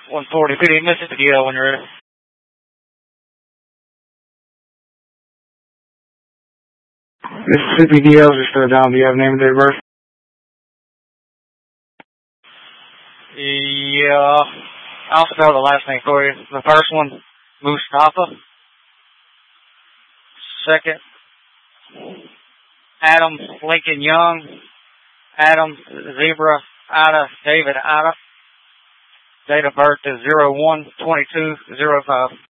140, PD, Mississippi DL when you're ready. Mississippi DL is still down. Do you have a name and date of birth? Yeah, I'll spell the last name for you. The first one, Mustafa. Second, Adam Lincoln Young. Adam Zebra Ida David Ida. Date of birth is 01/22/05.